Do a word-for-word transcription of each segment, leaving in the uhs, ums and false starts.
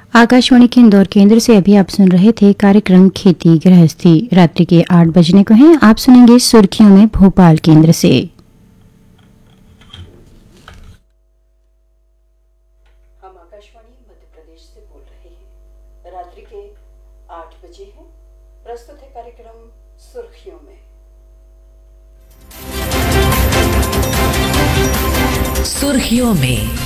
आकाशवाणी के इंदौर केंद्र से अभी आप सुन रहे थे कार्यक्रम खेती गृहस्थी। रात्रि के आठ बजने को हैं, आप सुनेंगे सुर्खियों में भोपाल केंद्र से। हम आकाशवाणी मध्य प्रदेश से बोल रहे हैं। रात्रि के आठ बजे हैं। प्रस्तुत है कार्यक्रम सुर्खियों में। सुर्खियों में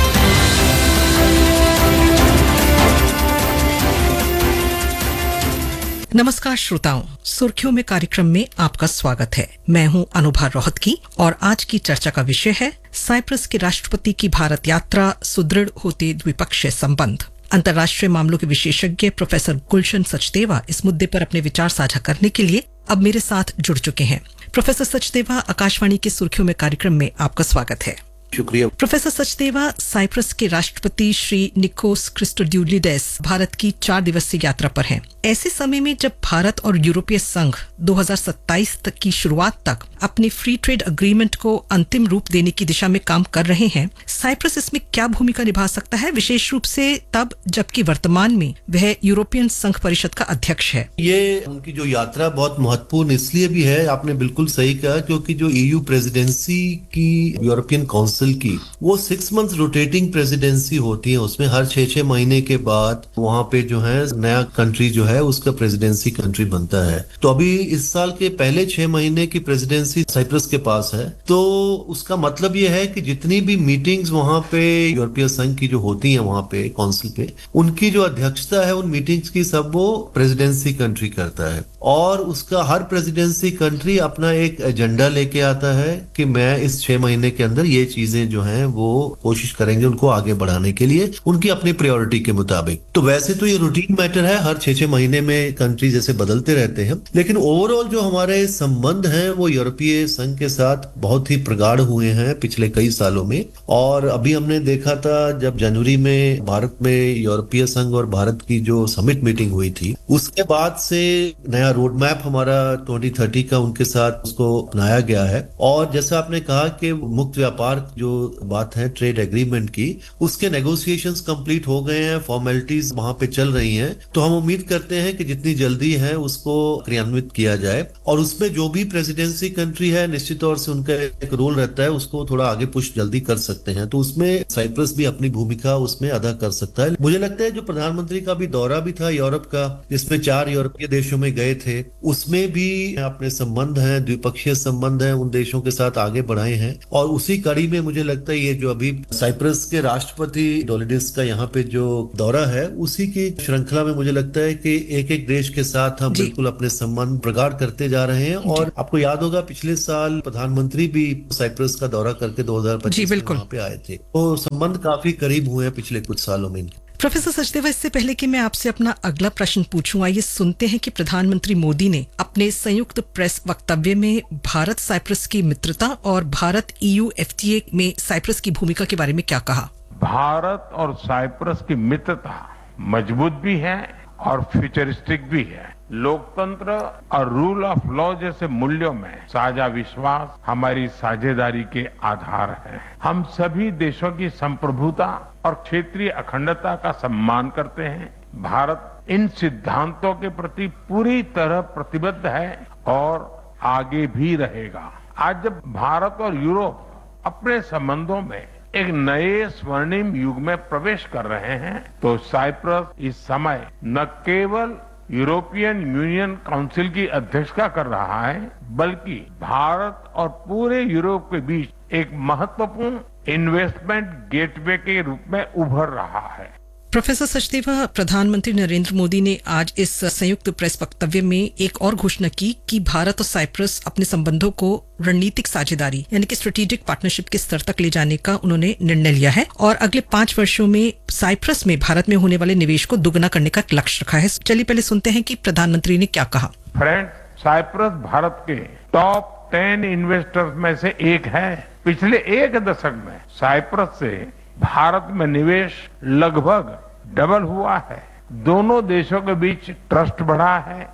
नमस्कार श्रोताओं, सुर्खियों में कार्यक्रम में आपका स्वागत है। मैं हूं अनुभा रोहतगी और आज की चर्चा का विषय है साइप्रस के राष्ट्रपति की भारत यात्रा, सुदृढ़ होते द्विपक्षीय संबंध। अंतर्राष्ट्रीय मामलों के विशेषज्ञ प्रोफेसर गुलशन सचदेवा इस मुद्दे पर अपने विचार साझा करने के लिए अब मेरे साथ जुड़ चुके हैं। प्रोफेसर सचदेवा, आकाशवाणी के सुर्खियों में कार्यक्रम में आपका स्वागत है। शुक्रिया। प्रोफेसर सचदेवा, साइप्रस के राष्ट्रपति श्री निकोस क्रिस्टोड्यूलिडेस भारत की चार दिवसीय यात्रा पर हैं। ऐसे समय में जब भारत और यूरोपीय संघ दो हज़ार सत्ताईस तक की शुरुआत तक अपने फ्री ट्रेड एग्रीमेंट को अंतिम रूप देने की दिशा में काम कर रहे हैं, साइप्रस इसमें क्या भूमिका निभा सकता है, विशेष रूप से तब जबकि वर्तमान में वह यूरोपियन संघ परिषद का अध्यक्ष है? ये उनकी जो यात्रा बहुत महत्वपूर्ण इसलिए भी है, आपने बिल्कुल सही कहा, क्योंकि जो ईयू प्रेसिडेंसी की यूरोपियन काउंसिल की वो सिक्स मंथ रोटेटिंग प्रेसिडेंसी होती है। उसमें हर छह छह महीने के बाद वहां पे जो है नया कंट्री जो है उसका प्रेसिडेंसी कंट्री बनता है। तो अभी इस साल के पहले छह महीने की प्रेसिडेंसी साइप्रस के पास है। तो उसका मतलब ये है कि जितनी भी मीटिंग्स वहां पे यूरोपीय संघ की जो होती है वहां पे काउंसिल पे, उनकी जो अध्यक्षता है उन मीटिंग्स की सब वो प्रेसिडेंसी कंट्री करता है। और उसका हर प्रेसिडेंसी कंट्री अपना एक एजेंडा लेके आता है कि मैं इस छह महीने के अंदर ये चीजें जो हैं वो कोशिश करेंगे उनको आगे बढ़ाने के लिए, उनकी अपनी प्रायोरिटी के मुताबिक। तो वैसे तो ये रूटीन मैटर है, हर छह छह महीने में कंट्री जैसे बदलते रहते हैं, लेकिन ओवरऑल जो हमारे संबंध हैं वो यूरोपीय संघ के साथ बहुत ही प्रगाढ़ हुए हैं पिछले कई सालों में। और अभी हमने देखा था जब जनवरी में भारत में यूरोपीय संघ और भारत की जो समिट मीटिंग हुई थी, उसके बाद से नया रोड मैप हमारा ट्वेंटी थर्टी का उनके साथ उसको अपनाया गया है। और जैसा आपने कहा कि मुक्त व्यापार जो बात है ट्रेड एग्रीमेंट की, उसके नेगोशिएशंस कंप्लीट हो गए हैं, फॉर्मेलिटीज वहां पे चल रही हैं। तो हम उम्मीद करते हैं कि जितनी जल्दी है उसको क्रियान्वित किया जाए। और उसमें जो भी प्रेसिडेंसी कंट्री है निश्चित तौर से उनका एक रोल रहता है, उसको थोड़ा आगे पुश जल्दी कर सकते हैं। तो उसमें साइप्रस भी अपनी भूमिका उसमें अदा कर सकता है। मुझे लगता है जो प्रधानमंत्री का भी दौरा भी था यूरोप का, जिसमें चार यूरोपीय देशों में गए थे, उसमें भी अपने संबंध हैं, द्विपक्षीय संबंध हैं, उन देशों के साथ आगे बढ़ाए हैं। और उसी कड़ी में मुझे लगता है ये जो अभी साइप्रस के राष्ट्रपति डोलिडिस का यहाँ पे जो दौरा है, उसी की श्रृंखला में मुझे लगता है कि एक एक देश के साथ हम बिल्कुल अपने संबंध प्रगाढ़ करते जा रहे हैं। और आपको याद होगा पिछले साल प्रधानमंत्री भी साइप्रस का दौरा करके दो हज़ार पच्चीस में वहां पे आए थे। तो संबंध काफी करीब हुए हैं पिछले कुछ सालों में। प्रोफेसर सचदेवा, इससे पहले कि मैं आपसे अपना अगला प्रश्न पूछूं, आइए सुनते हैं कि प्रधानमंत्री मोदी ने अपने संयुक्त प्रेस वक्तव्य में भारत साइप्रस की मित्रता और भारत ईयू एफटीए में साइप्रस की भूमिका के बारे में क्या कहा? भारत और साइप्रस की मित्रता मजबूत भी है और फ्यूचरिस्टिक भी है। लोकतंत्र और रूल ऑफ लॉ जैसे मूल्यों में साझा विश्वास हमारी साझेदारी के आधार है। हम सभी देशों की संप्रभुता और क्षेत्रीय अखंडता का सम्मान करते हैं। भारत इन सिद्धांतों के प्रति पूरी तरह प्रतिबद्ध है और आगे भी रहेगा। आज जब भारत और यूरोप अपने संबंधों में एक नए स्वर्णिम युग में प्रवेश कर रहे हैं, तो साइप्रस इस समय न केवल यूरोपियन यूनियन काउंसिल की अध्यक्षता कर रहा है, बल्कि भारत और पूरे यूरोप के बीच एक महत्वपूर्ण इन्वेस्टमेंट गेटवे के रूप में उभर रहा है। प्रोफेसर सचदेवा, प्रधानमंत्री नरेंद्र मोदी ने आज इस संयुक्त प्रेस वक्तव्य में एक और घोषणा की कि भारत और साइप्रस अपने संबंधों को रणनीतिक साझेदारी यानी कि स्ट्रेटेजिक पार्टनरशिप के स्तर तक ले जाने का उन्होंने निर्णय लिया है और अगले पांच वर्षों में साइप्रस में भारत में होने वाले निवेश को दोगुना करने का लक्ष्य रखा है। चलिए पहले सुनते हैं कि प्रधानमंत्री ने क्या कहा। फ्रेंड, साइप्रस भारत के टॉप टेन इन्वेस्टर्स में से एक है। पिछले एक दशक में साइप्रस से भारत में निवेश लगभग डबल हुआ है। दोनों देशों के बीच ट्रस्ट बढ़ा है।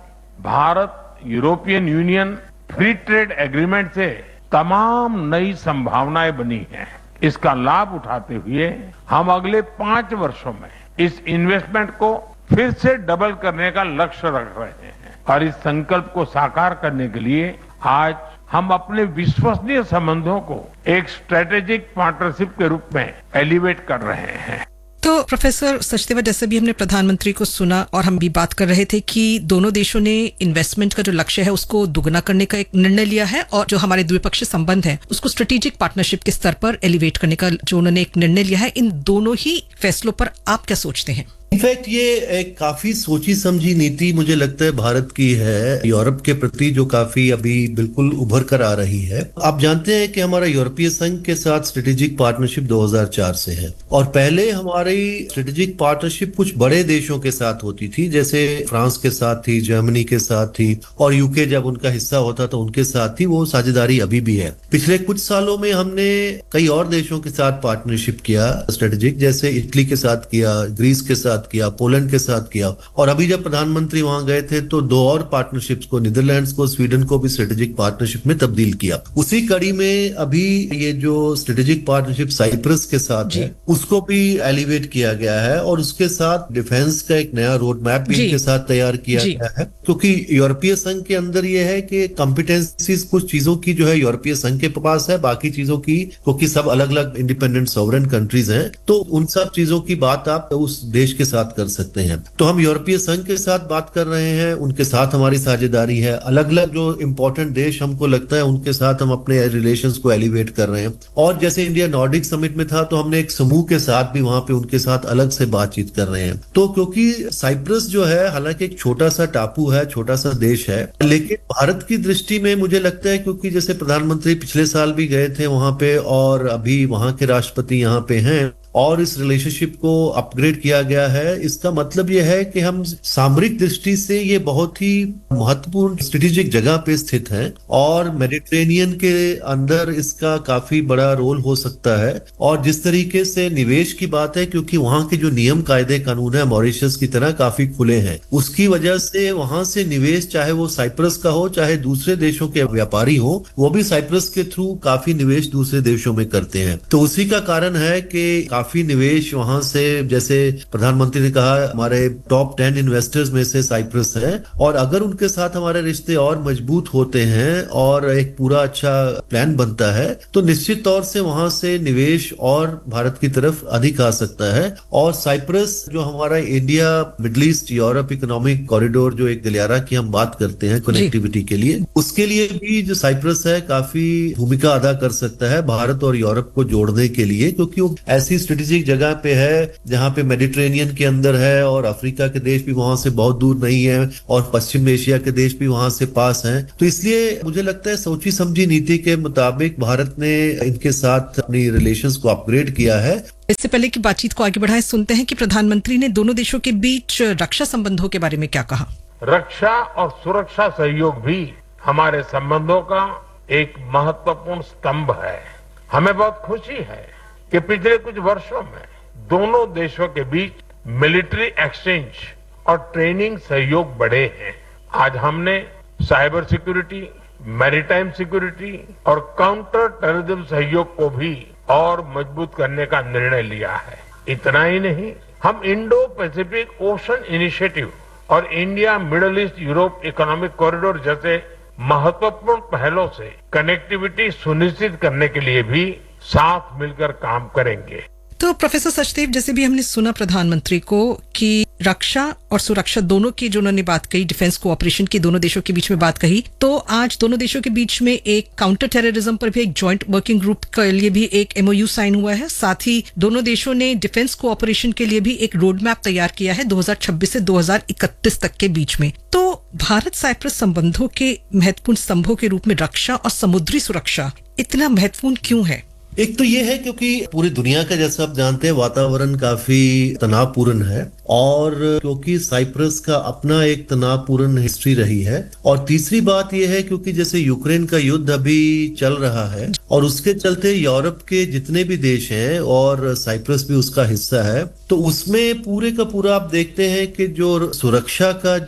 Bharat European union free trade agreement से तमाम नई संभावनाएं बनी हैं। इसका लाभ उठाते हुए हम अगले पांच वर्षों में इस इन्वेस्टमेंट को फिर से डबल करने का लक्ष्य रख रहे हैं और इस संकल्प को साकार करने के लिए आज हम अपने विश्वसनीय संबंधों को एक स्ट्रेटेजिक पार्टनरशिप के रूप में एलिवेट कर रहे हैं। तो प्रोफेसर सचदेवा, जैसे भी हमने प्रधानमंत्री को सुना और हम भी बात कर रहे थे कि दोनों देशों ने इन्वेस्टमेंट का जो लक्ष्य है उसको दुगना करने का एक निर्णय लिया है और जो हमारे द्विपक्षीय संबंध है उसको स्ट्रेटेजिक पार्टनरशिप के स्तर पर एलिवेट करने का जो उन्होंने एक निर्णय लिया है। इन दोनों ही फैसलों पर आप क्या सोचते हैं? इनफैक्ट ये एक काफी सोची समझी नीति मुझे लगता है भारत की है यूरोप के प्रति, जो काफी अभी बिल्कुल उभर कर आ रही है। आप जानते हैं कि हमारा यूरोपीय संघ के साथ स्ट्रेटेजिक पार्टनरशिप दो हज़ार चार से है और पहले हमारी स्ट्रेटेजिक पार्टनरशिप कुछ बड़े देशों के साथ होती थी, जैसे फ्रांस के साथ थी, जर्मनी के साथ थी और यूके जब उनका हिस्सा होता था उनके साथ थी। वो साझेदारी अभी भी है। पिछले कुछ सालों में हमने कई और देशों के साथ पार्टनरशिप किया स्ट्रेटेजिक, जैसे इटली के साथ किया, ग्रीस के साथ किया, पोलैंड के साथ किया और अभी जब प्रधानमंत्री वहां गए थे तो दो और पार्टनरशिप्स को, नीदरलैंड्स को, स्वीडन को भी स्ट्रेटेजिक पार्टनरशिप में तब्दील किया। उसी कड़ी में अभी ये जो स्ट्रेटेजिक पार्टनरशिप साइप्रस के साथ है उसको भी एलिवेट किया गया है और उसके साथ डिफेंस का एक नया रोड मैप भी इनके साथ तैयार किया गया है, क्योंकि यूरोपीय संघ के अंदर ये है कि कॉम्पिटेंसीज कुछ चीजों की जो है यूरोपीय संघ के पास है, बाकी चीजों की, क्योंकि सब अलग अलग इंडिपेंडेंट सॉवरेन कंट्रीज हैं, तो उन सब चीजों की बात आप उस देश के साथ कर सकते हैं। तो हम यूरोपीय संघ के साथ बात कर रहे हैं, उनके साथ हमारी साझेदारी है। अलग अलग जो इंपॉर्टेंट देश हमको लगता है उनके साथ हम अपने रिलेशंस को एलिवेट कर रहे हैं और जैसे इंडिया नॉर्डिक समिट में था तो हमने एक समूह के साथ भी वहां पे उनके साथ अलग से बातचीत कर रहे हैं। तो क्योंकि साइप्रस जो है हालांकि एक छोटा सा टापू है, छोटा सा देश है, लेकिन भारत की दृष्टि में मुझे लगता है, क्योंकि जैसे प्रधानमंत्री पिछले साल भी गए थे वहां पे और अभी वहां के राष्ट्रपति यहाँ पे हैं और इस रिलेशनशिप को अपग्रेड किया गया है, इसका मतलब यह है कि हम सामरिक दृष्टि से ये बहुत ही महत्वपूर्ण स्ट्रेटेजिक जगह पे स्थित है और मेडिटेरेनियन के अंदर इसका काफी बड़ा रोल हो सकता है। और जिस तरीके से निवेश की बात है, क्योंकि वहां के जो नियम कायदे कानून है मॉरिशस की तरह काफी खुले हैं, उसकी वजह से वहां से निवेश, चाहे वो साइप्रस का हो चाहे दूसरे देशों के व्यापारी हो, वो भी साइप्रस के थ्रू काफी निवेश दूसरे देशों में करते हैं। तो उसी का कारण है कि काफी निवेश वहां से, जैसे प्रधानमंत्री ने कहा, हमारे टॉप टेन इन्वेस्टर्स में से साइप्रस है और अगर उनके साथ हमारे रिश्ते और मजबूत होते हैं और एक पूरा अच्छा प्लान बनता है तो निश्चित तौर से वहां से निवेश और भारत की तरफ अधिक आ सकता है। और साइप्रस जो हमारा India middle east Europe economic corridor, जो एक गलियारा की हम बात करते हैं कनेक्टिविटी के लिए, उसके लिए भी जो साइप्रस है काफी भूमिका अदा कर सकता है भारत और यूरोप को जोड़ने के लिए, क्योंकि वो ऐसी स्ट्रेटेजिक जगह पे है जहां पे मेडिटेरेनियन के अंदर है और अफ्रीका के देश भी वहां से बहुत दूर नहीं है और पश्चिम एशिया के देश भी वहां से पास हैं। तो इसलिए मुझे लगता है सोची समझी नीति के मुताबिक भारत ने इनके साथ अपनी रिलेशंस को अपग्रेड किया है। इससे पहले की बातचीत को आगे बढ़ाएं, सुनते हैं कि प्रधानमंत्री ने दोनों देशों के बीच रक्षा संबंधों के बारे में क्या कहा। रक्षा और सुरक्षा सहयोग भी हमारे संबंधों का एक महत्वपूर्ण स्तंभ है। हमें बहुत खुशी है कि पिछले कुछ वर्षों में दोनों देशों के बीच मिलिट्री एक्सचेंज और ट्रेनिंग सहयोग बढ़े हैं। आज हमने साइबर सिक्योरिटी, मैरीटाइम सिक्योरिटी और काउंटर टेररिज्म सहयोग को भी और मजबूत करने का निर्णय लिया है। इतना ही नहीं, हम इंडो पैसिफिक ओशन इनिशिएटिव और India middle east Europe economic corridor जैसे महत्वपूर्ण पहलों से कनेक्टिविटी सुनिश्चित करने के लिए भी साथ मिलकर काम करेंगे। तो प्रोफेसर सचदेव, जैसे भी हमने सुना प्रधानमंत्री को कि रक्षा और सुरक्षा दोनों की जो उन्होंने बात कही, डिफेंस कोऑपरेशन की दोनों देशों के बीच में बात कही, तो आज दोनों देशों के बीच में एक काउंटर टेररिज्म पर भी एक जॉइंट वर्किंग ग्रुप के लिए भी एक एमओयू साइन हुआ है। साथ ही दोनों देशों ने डिफेंस कोऑपरेशन के लिए भी एक रोड मैप तैयार किया है दो हज़ार छब्बीस से दो हज़ार इकतीस तक के बीच में। तो भारत साइप्रस संबंधों के महत्वपूर्ण स्तंभों के रूप में रक्षा और समुद्री सुरक्षा इतना महत्वपूर्ण क्यों है? एक तो ये है क्योंकि पूरी दुनिया का, जैसा आप जानते हैं, वातावरण काफी तनावपूर्ण है और क्योंकि साइप्रस का अपना एक तनावपूर्ण हिस्ट्री रही है। और तीसरी बात यह है क्योंकि जैसे यूक्रेन का युद्ध अभी चल रहा है और उसके चलते यूरोप के जितने भी देश हैं और साइप्रस भी उसका हिस्सा है, तो उसमें पूरे का पूरा आप देखते हैं कि जो सुरक्षा का जो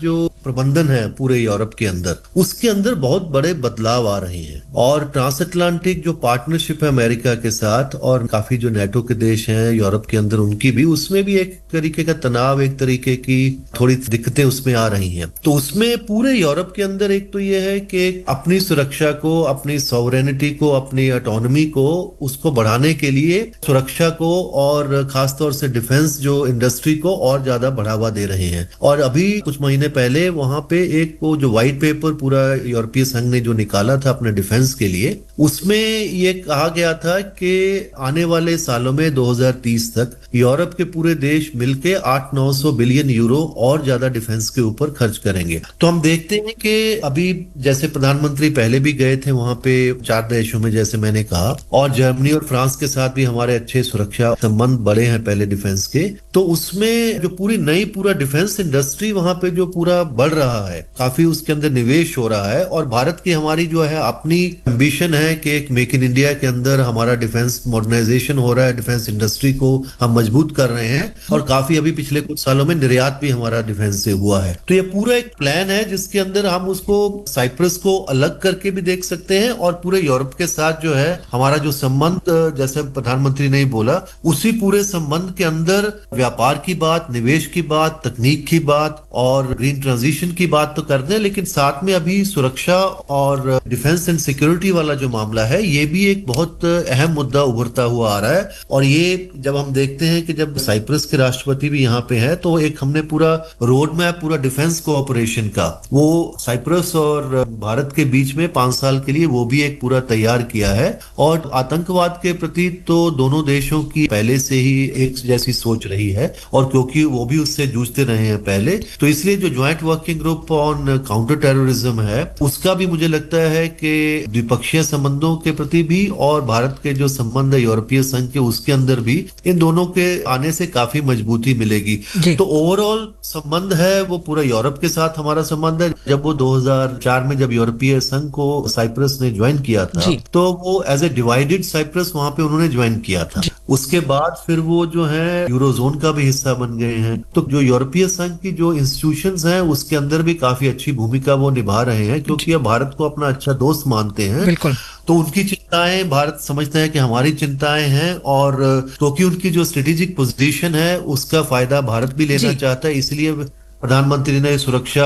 प्रबंधन है पूरे यूरोप के अंदर, उसके अंदर बहुत बड़े बदलाव आ रहे हैं। और ट्रांस अटलांटिक जो पार्टनरशिप है अमेरिका के साथ और काफी जो नेटो के देश हैं यूरोप के अंदर, उनकी भी उसमें भी एक तरीके का तनाव, एक तरीके की थोड़ी दिक्कतें उसमें आ रही हैं। तो उसमें पूरे यूरोप के अंदर एक तो ये है कि अपनी सुरक्षा को, अपनी सॉवरेनिटी को, अपनी ऑटोनॉमी को, उसको बढ़ाने के लिए सुरक्षा को और खासतौर से डिफेंस जो इंडस्ट्री को और ज्यादा बढ़ावा दे रहे हैं। और अभी कुछ महीने पहले वहां पे एक वो जो व्हाइट पेपर पूरा यूरोपीय संघ ने जो निकाला था अपने डिफेंस के लिए, उसमें ये कहा गया था कि आने वाले सालों में दो हज़ार तीस तक यूरोप के पूरे देश मिलके आठ नौ सौ बिलियन यूरो और ज्यादा डिफेंस के ऊपर खर्च करेंगे। तो हम देखते हैं कि अभी जैसे प्रधानमंत्री पहले भी गए थे वहां पे चार देशों में, जैसे मैंने कहा, और जर्मनी और फ्रांस के साथ भी हमारे अच्छे सुरक्षा संबंध बढ़े हैं पहले डिफेंस के। तो उसमें जो पूरी नई पूरा डिफेंस इंडस्ट्री वहां पे जो पूरा बढ़ रहा है, काफी उसके अंदर निवेश हो रहा है। और भारत की हमारी जो है अपनी एम्बिशन है कि एक मेक इन इंडिया के अंदर हमारा डिफेंस मॉडर्नाइजेशन हो रहा है, डिफेंस इंडस्ट्री को हम मजबूत कर रहे हैं और काफी अभी पिछले कुछ सालों में निर्यात भी हमारा डिफेंस से हुआ है। तो ये पूरा एक प्लान है जिसके अंदर हम उसको साइप्रस को अलग करके भी देख सकते हैं और पूरे यूरोप के साथ जो है हमारा जो संबंध, जैसे प्रधानमंत्री ने बोला, उसी पूरे संबंध के अंदर व्यापार की बात, निवेश की बात, तकनीक की बात और ग्रीन ट्रांजिशन की बात तो करते हैं, लेकिन साथ में अभी सुरक्षा और डिफेंस एंड सिक्योरिटी वाला जो मामला है ये भी एक बहुत अहम मुद्दा उभरता हुआ आ रहा है। और ये जब हम देखते हैं कि जब साइप्रस के राष्ट्रपति भी यहाँ पे हैं, तो एक हमने पूरा रोड मैप पूरा डिफेंस कोऑपरेशन का वो साइप्रस और भारत के बीच में पांच साल के लिए वो भी एक पूरा तैयार किया है। और आतंकवाद के प्रति तो दोनों देशों की पहले से ही एक जैसी सोच रही है, और क्योंकि वो भी उससे जूझते रहे हैं पहले, तो इसलिए जो joint working group on counter terrorism है उसका भी मुझे लगता है कि द्विपक्षीय संबंधों के प्रति भी और भारत के जो संबंध है यूरोपीय संघ के उसके अंदर भी इन दोनों के आने से काफी मजबूती मिलेगी। तो ओवरऑल संबंध है वो पूरा यूरोप के साथ हमारा संबंध है। जब वो दो हज़ार चार में जब यूरोपीय संघ को साइप्रस ने ज्वाइन किया था तो वो एज ए डिवाइडेड साइप्रस वहां पे उन्होंने ज्वाइन किया था। उसके बाद फिर वो जो है यूरोजोन का भी हिस्सा बन गए हैं। तो जो यूरोपीय संघ की जो इंस्टीट्यूशंस हैं उसके अंदर भी काफी अच्छी भूमिका वो निभा रहे हैं, क्योंकि ये भारत को अपना अच्छा दोस्त मानते हैं। बिल्कुल। तो उनकी चिंताएं भारत समझता है कि हमारी चिंताएं हैं, और क्योंकि उनकी जो स्ट्रेटेजिक पोजीशन है उसका फायदा भारत भी लेना चाहता है, इसलिए प्रधानमंत्री ने सुरक्षा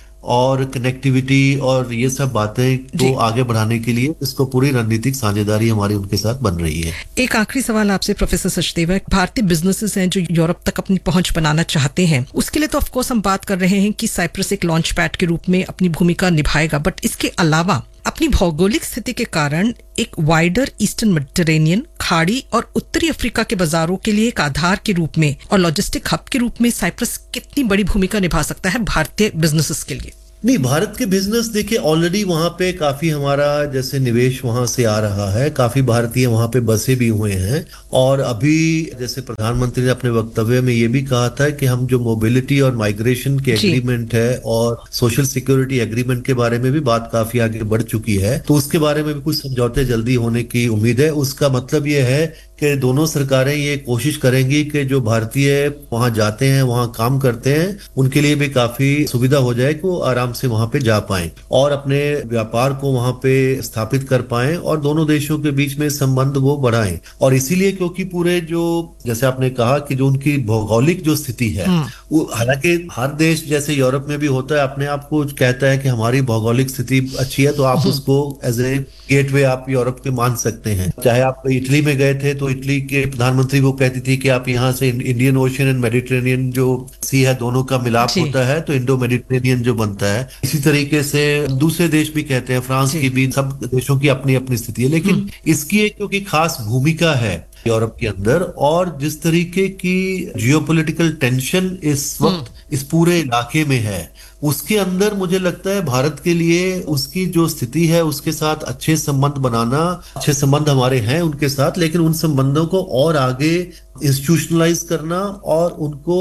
और कनेक्टिविटी और ये सब बातें को आगे बढ़ाने के लिए इसको पूरी रणनीतिक साझेदारी हमारी उनके साथ बन रही है। एक आखिरी सवाल आपसे प्रोफेसर सचदेवा, भारतीय बिजनेसेस हैं जो यूरोप तक अपनी पहुंच बनाना चाहते हैं, उसके लिए तो ऑफ कोर्स हम बात कर रहे हैं कि साइप्रस एक लॉन्च पैड के रूप में अपनी भूमिका निभाएगा, बट इसके अलावा अपनी भौगोलिक स्थिति के कारण एक वाइडर ईस्टर्न मेडिटेरेनियन खाड़ी और उत्तरी अफ्रीका के बाजारों के लिए एक आधार के रूप में और लॉजिस्टिक हब के रूप में साइप्रस कितनी बड़ी भूमिका निभा सकता है भारतीय बिजनेसेस के लिए? नहीं, भारत के बिजनेस देखिए ऑलरेडी वहां पे काफी हमारा जैसे निवेश वहां से आ रहा है, काफी भारतीय वहां पे बसे भी हुए हैं। और अभी जैसे प्रधानमंत्री ने अपने वक्तव्य में ये भी कहा था कि हम जो मोबिलिटी और माइग्रेशन के एग्रीमेंट है और सोशल सिक्योरिटी एग्रीमेंट के बारे में भी बात काफी आगे बढ़ चुकी है, तो उसके बारे में भी कुछ समझौते जल्दी होने की उम्मीद है। उसका मतलब ये है कि दोनों सरकारें ये कोशिश करेंगी कि जो भारतीय वहां जाते हैं, वहां काम करते हैं, उनके लिए भी काफी सुविधा हो जाए कि वो आराम से वहां पे जा पाएं और अपने व्यापार को वहां पे स्थापित कर पाएं और दोनों देशों के बीच में संबंध वो बढ़ाएं। और इसीलिए क्योंकि पूरे जो जैसे आपने कहा कि जो उनकी भौगोलिक जो स्थिति है, वो हालांकि हर देश जैसे यूरोप में भी होता है अपने आप को कहता है कि हमारी भौगोलिक स्थिति अच्छी है, तो आप उसको एज ए गेटवे आप यूरोप के मान सकते हैं। चाहे आप इटली में गए थे तो इटली के प्रधानमंत्री वो कहती थी कि आप यहाँ से इंडियन ओशन एंड मेडिटेरेनियन जो सी है दोनों का मिलाप होता है तो इंडो मेडिटेरेनियन जो बनता है। इसी तरीके से दूसरे देश भी कहते हैं, फ्रांस की भी, सब देशों की अपनी अपनी स्थिति है, लेकिन इसकी एक क्योंकि खास भूमिका है यूरोप के अंदर, और जिस तरीके की जियोपॉलिटिकल टेंशन इस वक्त इस पूरे इलाके में है, उसके अंदर मुझे लगता है भारत के लिए उसकी जो स्थिति है उसके साथ अच्छे संबंध बनाना, अच्छे संबंध हमारे हैं उनके साथ, लेकिन उन संबंधों को और आगे इंस्टीट्यूशनलाइज करना और उनको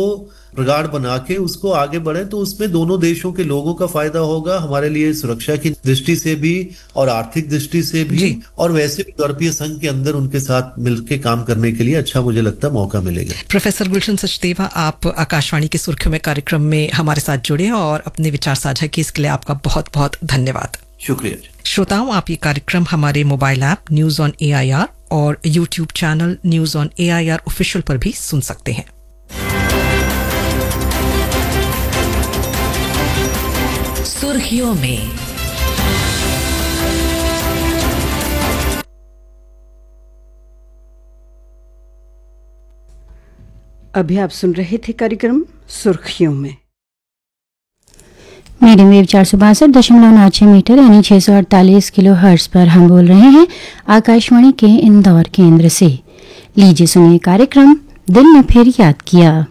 प्रगाढ़ बना के उसको आगे बढ़े, तो उसमें दोनों देशों के लोगों का फायदा होगा, हमारे लिए सुरक्षा की दृष्टि से भी और आर्थिक दृष्टि से भी, और वैसे भी यूरोपीय संघ के अंदर उनके साथ मिलकर काम करने के लिए अच्छा मुझे लगता है मौका मिलेगा। प्रोफेसर गुलशन सचदेवा, आप आकाशवाणी के सुर्खियों में कार्यक्रम में हमारे साथ जुड़े और अपने विचार साझा किए, इसके लिए आपका बहुत बहुत धन्यवाद। शुक्रिया। श्रोताओं, आप ये कार्यक्रम हमारे mobile app news on A I R और YouTube channel news on A I R official पर भी सुन सकते हैं। सुर्खियों में अभी आप सुन रहे थे कार्यक्रम सुर्खियों में। मीडियम वेव चार सौ बासठ दशमलव नौ छह मीटर यानी छह सौ अड़तालीस किलो हर्ट्ज पर हम बोल रहे हैं आकाशवाणी के इंदौर केंद्र से। लीजिए सुनिए कार्यक्रम दिल ने फिर याद किया।